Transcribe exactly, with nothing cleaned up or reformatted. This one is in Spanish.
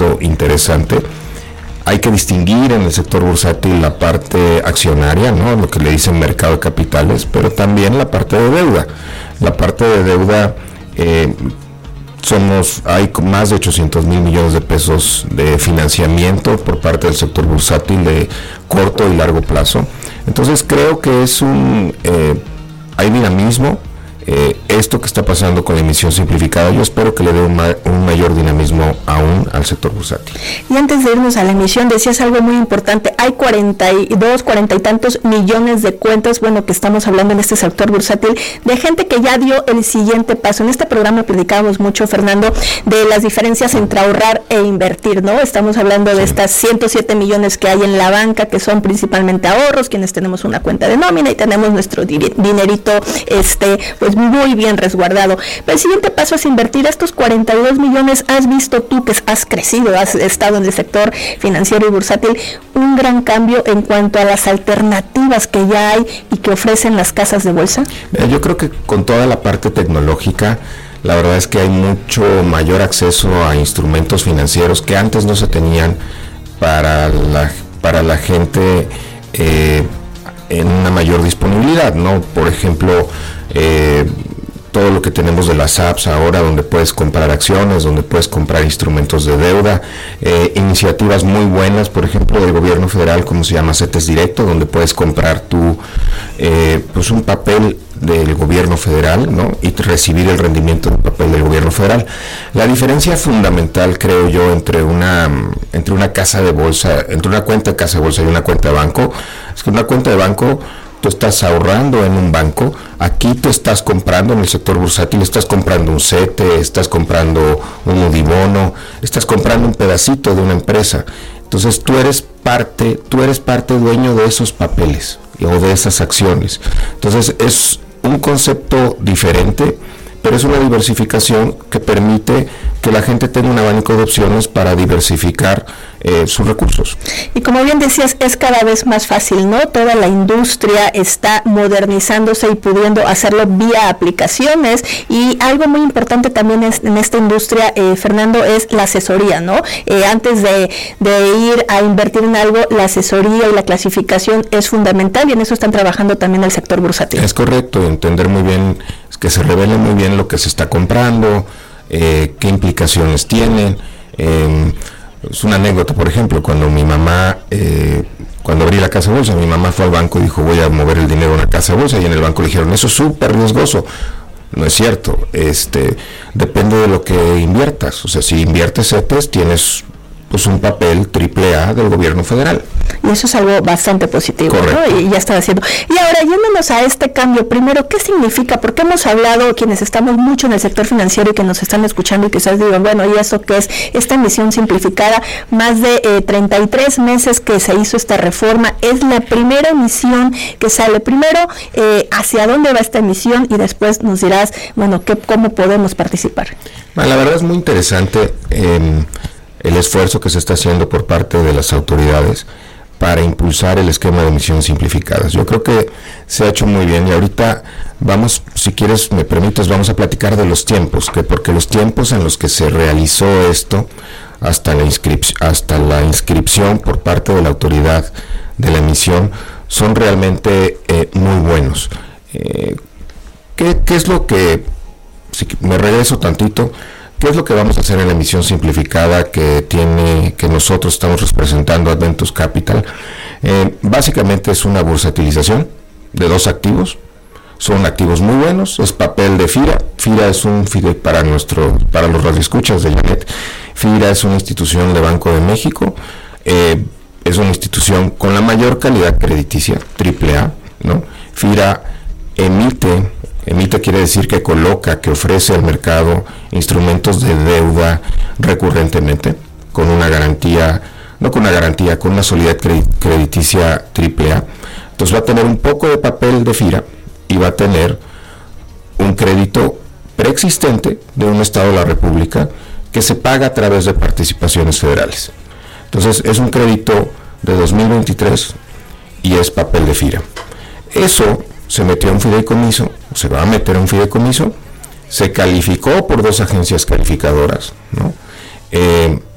crecimiento interesante. Hay que distinguir en el sector bursátil la parte accionaria, ¿no? Lo que le dicen mercado de capitales, pero también la parte de deuda. La parte de deuda, eh, somos, hay más de ochocientos mil millones de pesos de financiamiento por parte del sector bursátil de corto y largo plazo. Entonces creo que es un, eh, hay dinamismo. Eh, esto que está pasando con la emisión simplificada, yo espero que le dé un, ma- un mayor dinamismo aún al sector bursátil. Y antes de irnos a la emisión, decías algo muy importante, hay cuarenta y dos, cuarenta y tantos millones de cuentas, bueno, que estamos hablando en este sector bursátil, de gente que ya dio el siguiente paso. En este programa platicábamos mucho, Fernando, de las diferencias entre ahorrar e invertir, ¿no? Estamos hablando de estas ciento siete millones que hay en la banca, que son principalmente ahorros, quienes tenemos una cuenta de nómina y tenemos nuestro di- dinerito, este, pues muy bien resguardado. Pero el siguiente paso es invertir estos cuarenta y dos millones. Has visto tú que has crecido, has estado en el sector financiero y bursátil, un gran cambio en cuanto a las alternativas que ya hay y que ofrecen las casas de bolsa. Yo creo que con toda la parte tecnológica, la verdad es que hay mucho mayor acceso a instrumentos financieros que antes no se tenían para la, para la gente eh, en una mayor disponibilidad, ¿no? Por ejemplo, eh, todo lo que tenemos de las apps ahora, donde puedes comprar acciones, donde puedes comprar instrumentos de deuda, eh, iniciativas muy buenas, por ejemplo, del gobierno federal, como se llama CETES Directo, donde puedes comprar tu, eh, pues un papel del gobierno federal, ¿no? Y recibir el rendimiento del papel del gobierno federal. La diferencia fundamental, creo yo, entre una, entre una casa de bolsa, entre una cuenta de casa de bolsa y una cuenta de banco, es que una cuenta de banco, tú estás ahorrando en un banco, aquí tú estás comprando en el sector bursátil, estás comprando un CETE, estás comprando un Udibono, estás comprando un pedacito de una empresa. Entonces tú eres parte, tú eres parte dueño de esos papeles o de esas acciones. Entonces es un concepto diferente, pero es una diversificación que permite que la gente tenga un abanico de opciones para diversificar eh, sus recursos. Y como bien decías, es cada vez más fácil, ¿no? Toda la industria está modernizándose y pudiendo hacerlo vía aplicaciones, y algo muy importante también es, en esta industria, eh, Fernando, es la asesoría, ¿no? Eh, antes de, de ir a invertir en algo, la asesoría y la clasificación es fundamental, y en eso están trabajando también el sector bursátil. Es correcto, entender muy bien, que se revele muy bien lo que se está comprando, eh, qué implicaciones tienen. Eh, es una anécdota, por ejemplo, cuando mi mamá, eh, cuando abrí la casa de bolsa, mi mamá fue al banco y dijo, voy a mover el dinero a una casa de bolsa, y en el banco le dijeron, eso es súper riesgoso. No es cierto, este, depende de lo que inviertas. O sea, si inviertes CETES, tienes pues un papel triple A del gobierno federal. Y eso es algo bastante positivo, correcto, ¿no? Y ya está haciendo. Y ahora, yéndonos a este cambio, primero, ¿qué significa? Porque hemos hablado, quienes estamos mucho en el sector financiero y que nos están escuchando y quizás digan, bueno, ¿y eso qué es? Esta emisión simplificada, más de eh, treinta y tres meses que se hizo esta reforma, es la primera emisión que sale. Primero, eh, ¿hacia dónde va esta emisión? Y después nos dirás, bueno, ¿qué, cómo podemos participar? Bueno, la verdad es muy interesante eh, el esfuerzo que se está haciendo por parte de las autoridades para impulsar el esquema de emisiones simplificadas. Yo creo que se ha hecho muy bien, y ahorita vamos, si quieres, me permites, vamos a platicar de los tiempos, que porque los tiempos en los que se realizó esto, hasta la inscripción, hasta la inscripción por parte de la autoridad de la emisión, son realmente eh, muy buenos. Eh, ¿qué, ¿Qué es lo que, si me regreso tantito, ¿qué es lo que vamos a hacer en la emisión simplificada que tiene, que nosotros estamos representando Adventus Capital? Eh, básicamente es una bursatilización de dos activos. Son activos muy buenos, es papel de FIRA. FIRA es un FIDE para nuestro, para los radioescuchas de Janet. FIRA es una institución de Banco de México, eh, es una institución con la mayor calidad crediticia, triple A, ¿no? FIRA emite Emite quiere decir que coloca, que ofrece al mercado instrumentos de deuda recurrentemente, con una garantía, no con una garantía, con una solidez crediticia triple A. Entonces va a tener un poco de papel de FIRA y va a tener un crédito preexistente de un Estado de la República que se paga a través de participaciones federales. Entonces es un crédito de dos mil veintitrés y es papel de FIRA. Eso se metió a un fideicomiso, se va a meter a un fideicomiso, se calificó por dos agencias calificadoras, ¿no? Eh,